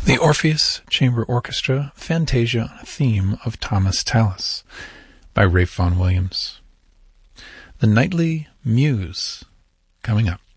The Orpheus Chamber Orchestra, Fantasia on a Theme of Thomas Tallis, by Ralph Vaughan Williams. The Nightly Muse, coming up.